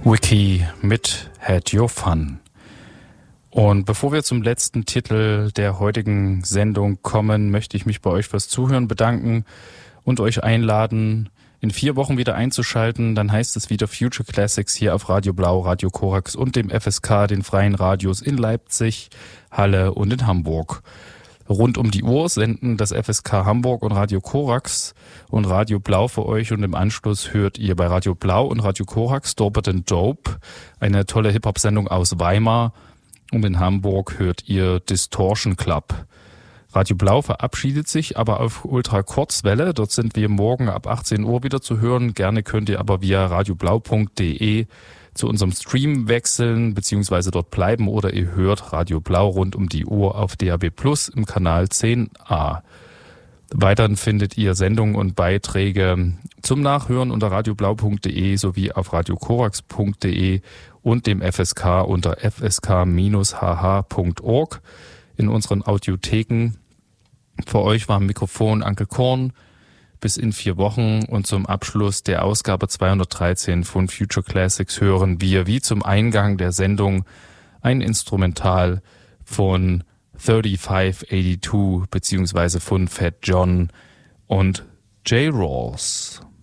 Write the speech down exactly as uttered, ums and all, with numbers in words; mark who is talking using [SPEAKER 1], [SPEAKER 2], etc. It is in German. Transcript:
[SPEAKER 1] Wiki mit Had Your Fun. Und bevor wir zum letzten Titel der heutigen Sendung kommen, möchte ich mich bei euch fürs Zuhören bedanken und euch einladen, in vier Wochen wieder einzuschalten. Dann heißt es wieder Future Classics hier auf Radio Blau, Radio Korax und dem F S K, den freien Radios in Leipzig, Halle und in Hamburg. Rund um die Uhr senden das F S K Hamburg und Radio Korax und Radio Blau für euch, und im Anschluss hört ihr bei Radio Blau und Radio Korax Dope and Dope, eine tolle Hip-Hop-Sendung aus Weimar, und in Hamburg hört ihr Distortion Club. Radio Blau verabschiedet sich aber auf Ultra-Kurzwelle. Dort sind wir morgen ab achtzehn Uhr wieder zu hören. Gerne könnt ihr aber via radioblau punkt de zu unserem Stream wechseln bzw. dort bleiben, oder ihr hört Radio Blau rund um die Uhr auf D A B Plus im Kanal zehn a. Weiterhin findet ihr Sendungen und Beiträge zum Nachhören unter radioblau punkt de sowie auf radiokorax punkt de und dem F S K unter f s k dash h h punkt org in unseren Audiotheken. Für euch war am Mikrofon Anke Korn. Bis in vier Wochen, und zum Abschluss der Ausgabe zweihundertdreizehn von Future Classics hören wir wie zum Eingang der Sendung ein Instrumental von fünfunddreißig zweiundachtzig beziehungsweise von Fat John und J. Rawls.